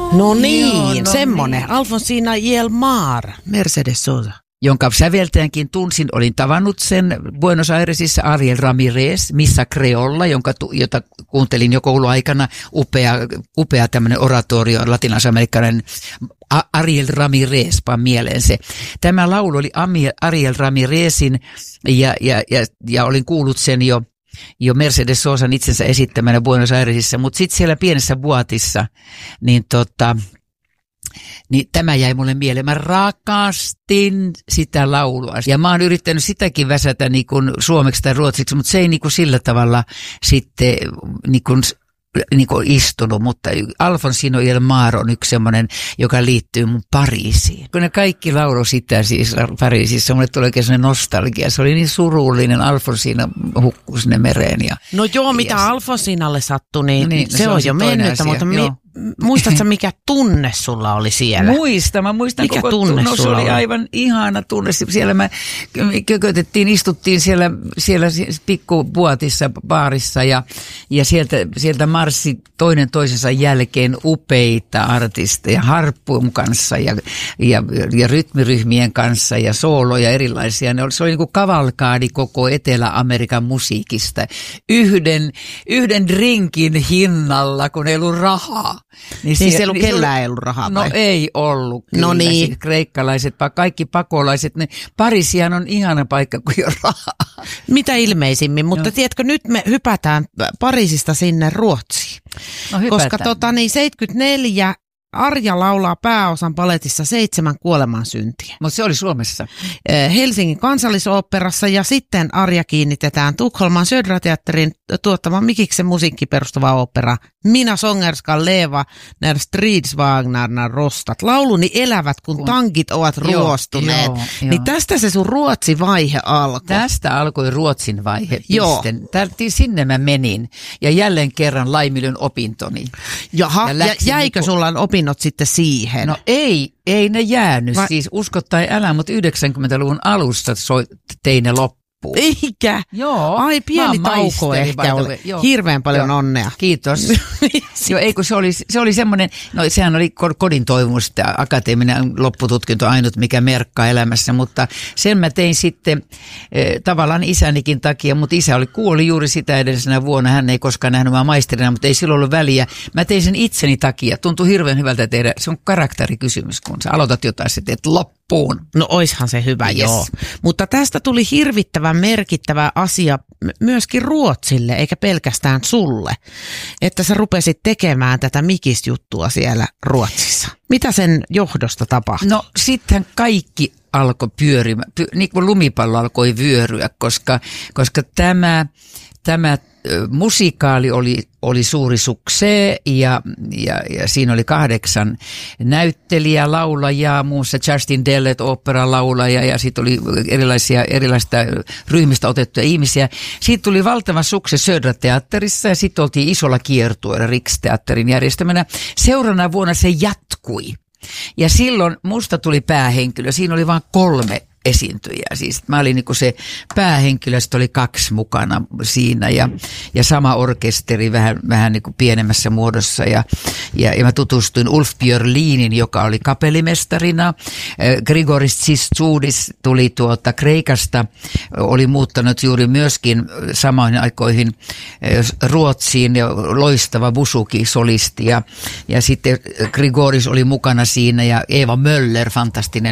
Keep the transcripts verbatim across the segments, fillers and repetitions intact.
No niin, Joo, no semmonen. niin. Alfonsina y el Mar, Mercedes Sosa. Jonka säveltäjänkin tunsin, olin tavannut sen Buenos Airesissa, Ariel Ramirez, Missa Creolla, jonka, jota kuuntelin jo kouluaikana, upea, upea tämmöinen oratorio, latinalaisamerikkalainen Ariel Ramirez, pan mieleen se. Tämä laulu oli Ariel Ramirezin ja, ja, ja, ja olin kuullut sen jo, jo Mercedes Sosan itsensä esittämänä Buenos Airesissa, mutta sitten siellä pienessä buatissa, niin tota... Niin tämä jäi mulle mieleen. Mä rakastin sitä laulua. Ja mä oon yrittänyt sitäkin väsätä niin kuin suomeksi tai ruotsiksi, mutta se ei niin kuin sillä tavalla sitten niin kuin, niin kuin istunut. Mutta Alfonsina y el Mar on yksi semmoinen, joka liittyy mun Pariisiin. Kun ne kaikki laulu sitä siis Pariisissa, mulle tuli oikein sellainen nostalgia. Se oli niin surullinen. Alfonsina hukkui sinne mereen. Ja, no joo, mitä ja Alfonsinalle sattui, niin, no niin, se, se on, on jo toinen mennyt. asia, Mutta mi, joo. muistatko mikä tunne sulla oli siellä? Muistan, mä muistan Mikä koko tunne no, se sulla oli oli? aivan ihana tunne. Siellä me kökötettiin, istuttiin siellä, siellä pikkubuatissa baarissa ja, ja sieltä, sieltä marssi toinen toisensa jälkeen upeita artisteja harppun kanssa ja, ja, ja rytmiryhmien kanssa ja sooloja erilaisia. Ne oli, se oli niin kuin kavalkaadi koko Etelä-Amerikan musiikista. Yhden, yhden drinkin hinnalla, kun ei ollut rahaa. Niin siellä, siellä niin kellään ei ollut rahaa No vai? ei ollut kyllä. No niin. Siis kreikkalaiset, kaikki pakolaiset. Ne, Pariisihan on ihana paikka, kun ei ole rahaa. Mitä ilmeisimmin, mutta Joo. tiedätkö, nyt me hypätään Pariisista sinne Ruotsiin. No hypätään. Koska tota, niin seitsemänkymmentäneljä Arja laulaa pääosan paletissa Seitsemän kuolemansyntiä Mutta se oli Suomessa. Helsingin kansallisoopperassa ja sitten Arja kiinnitetään Tukholman Södra-teatterin tuottaman Mikiksen musiikki perustuva opera Mina sångerskan leva när stridsvagnarna rostat. Lauluni elävät, kun tankit ovat ruostuneet. Joo, joo. Niin tästä se sun Ruotsi-vaihe alkoi. Tästä alkoi Ruotsin vaihe. Joo. Tälti sinne mä menin ja jälleen kerran laiminlyn opintoni. Jaha, Ja ja läksin jäikö niinku- sulla opinnot sitten siihen? No ei, ei ne jäänyt. Va- Siis usko tai älä, mutta yhdeksänkymmentäluvun alusta soi, tein ne loppuun. Eikä. Joo. Ai Mä pieni oon tauko maisteri, by ehkä the oli. way. Joo. Hirveän paljon Joo. onnea. Kiitos. Joo, ei kun se oli, se oli semmoinen, no sehän oli kodin toivomus, tämä akateeminen loppututkinto ainut, mikä merkkaa elämässä, mutta sen mä tein sitten eh, tavallaan isänikin takia, mutta isä oli kuoli juuri sitä edellisenä vuonna, hän ei koskaan nähnyt mä maisterina, mutta ei silloin ollut väliä. Mä tein sen itseni takia, tuntui hirveän hyvältä tehdä, se on karakterikysymys, kun sä aloitat jotain, sä teet loppuun. No oishan se hyvä, Yes. joo. Mutta tästä tuli hirvittävän merkittävä asia m- myöskin Ruotsille, eikä pelkästään sulle, että sä rupesit tekemään tätä mikisjuttua siellä Ruotsissa. Mitä sen johdosta tapahtui? No sittenhän kaikki alkoi pyörimään, py, niin kuin lumipallo alkoi vyöryä, koska, koska tämä, tämä ö, musikaali oli, oli suuri suksee ja, ja, ja siinä oli kahdeksan näyttelijää, laulajaa, muussa Justin Dellet, oopperalaulaja ja sitten oli erilaisia erilaisista ryhmistä otettuja ihmisiä. Siitä tuli valtava sukse Södra-teatterissa ja sitten oltiin isolla kiertueella Riksteatterin järjestämänä. Seuraavana vuonna se jatkui. Ja silloin musta tuli päähenkilö. Siinä oli vain kolme esiintyjää. Siis mä olin niinku se päähenkilö, sitten oli kaksi mukana siinä ja, ja sama orkesteri vähän, vähän niinku pienemmässä muodossa. Ja, ja, ja mä tutustuin Ulf Björlinin, joka oli kapellimestarina. Grigoris Tsistsudis tuli tuolta Kreikasta, oli muuttanut juuri myöskin samoihin aikoihin Ruotsiin, ja loistava busuki-solisti. Ja, ja sitten Grigoris oli mukana siinä ja Eva Möller, fantastinen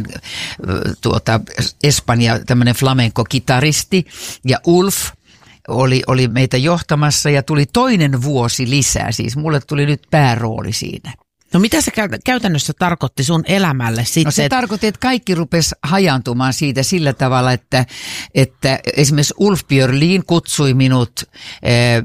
tuota Espanja, tämmöinen flamenco-kitaristi ja Ulf oli, oli meitä johtamassa ja tuli toinen vuosi lisää, siis mulle tuli nyt päärooli siinä. No mitä se käytännössä tarkoitti sun elämälle sitten? No se tarkoitti, että kaikki rupesi hajantumaan siitä sillä tavalla, että, että esimerkiksi Ulf Björlin kutsui minut eh,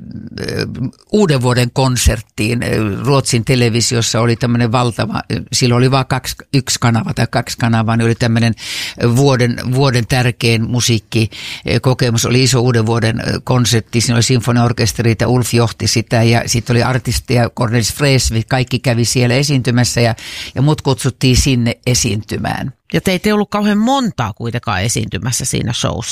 uuden vuoden konserttiin. Ruotsin televisiossa oli tämmöinen valtava, silloin oli vain kaksi, yksi kanava tai kaksi kanavaa, niin oli tämmöinen vuoden, vuoden tärkein musiikkikokemus, oli iso uuden vuoden konsertti, siinä oli sinfoniaorkesteri ja Ulf johti sitä ja sitten oli artisteja, Cornelis Vreeswijk, kaikki kävi siellä esiintymässä ja, ja mut kutsuttiin sinne esiintymään. Ja teitä ei ollut kauhean montaa kuitenkaan esiintymässä siinä showssa.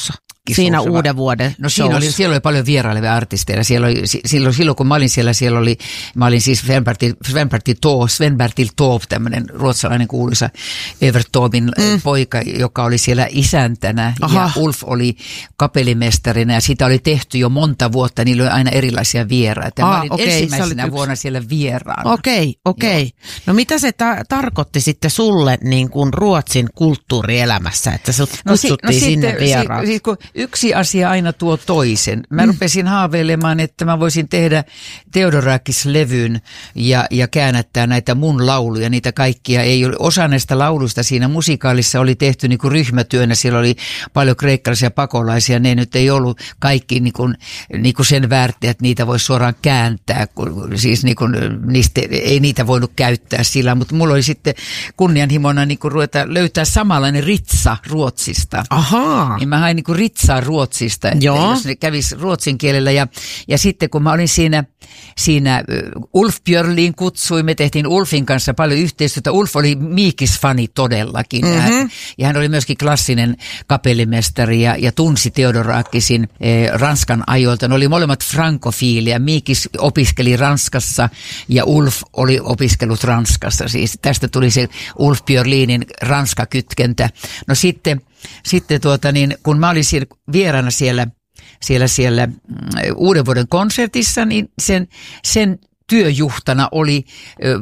Siinä uuden vuoden No siinä oli, siellä oli paljon vierailevia artisteja. Siellä oli, silloin, silloin kun mä olin siellä, siellä oli, mä olin siis Sven-Bertil, Sven-Bertil Taube, Sven-Bertil Taube, tämmöinen ruotsalainen kuuluisa Evert Taubin mm. poika, joka oli siellä isäntänä. Aha. Ja Ulf oli kapellimestarina ja sitä oli tehty jo monta vuotta. Niillä oli aina erilaisia vieraita. Mä olin okay, ensimmäisenä vuonna siellä vieraana. Okei, okay, okei. Okay. No mitä se ta- tarkoitti sitten sulle niin kuin Ruotsin kulttuurielämässä, että sut kutsuttiin no, si- no sinne sitten, vieraan? Si- si- yksi asia aina tuo toisen. Mä mm. rupesin haaveilemaan, että mä voisin tehdä Theodorakis-levyn ja, ja käännättää näitä mun lauluja. Niitä kaikkia ei ole. Osa näistä lauluista siinä musikaalissa oli tehty niin kuin ryhmätyönä. Siellä oli paljon kreikkalaisia pakolaisia. Ne nyt ei ollut kaikki niin kuin, niin kuin sen väärtiä, että niitä voisi suoraan kääntää. Siis niin kuin, niistä, ei niitä voinut käyttää sillä, mutta mulla oli sitten kunnianhimona niin kuin ruveta löytää samanlainen ritsa Ruotsista. Ahaa. Niin mä hain niin kuin ritsaa Ruotsista, että Joo. jos ne kävisi ruotsin kielellä. Ja, ja sitten kun mä olin siinä, siinä Ulf Björliin kutsui, me tehtiin Ulfin kanssa paljon yhteistyötä. Ulf oli Miikis-fani todellakin. Mm-hmm. Ja, hän, ja hän oli myöskin klassinen kapellimestari ja, ja tunsi Theodorakisin eh, Ranskan ajoilta. Ne oli molemmat frankofiilia. Miikis opiskeli Ranskassa ja Ulf oli opiskellut Ranskassa. Siis tästä tuli se Ulf Björlinin Ranska-kytkentä. No sitten, sitten tuota niin, kun mä olin siellä, vieraana siellä, siellä, siellä mm, uuden vuoden konsertissa, niin sen, sen työjuhtana oli ö,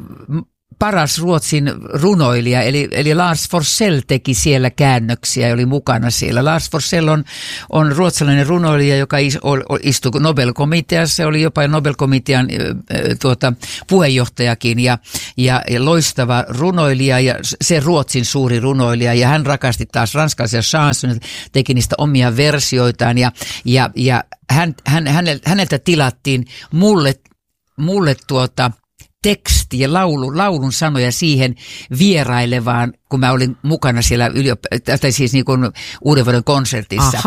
paras Ruotsin runoilija, eli, eli Lars Forssell teki siellä käännöksiä ja oli mukana siellä. Lars Forssell on, on ruotsalainen runoilija, joka istui Nobel-komiteassa, oli jopa Nobel-komitean tuota, puheenjohtajakin ja, ja, ja loistava runoilija ja se Ruotsin suuri runoilija ja hän rakasti taas ranskalaisia chansoneja, teki niistä omia versioitaan ja, ja, ja hän, hän, häneltä tilattiin mulle, mulle tuota teksti ja laulu, laulun sanoja siihen vierailevaan, kun mä olin mukana siellä yliop- tai siis niin kuin uuden vuoden konsertissa. Aha.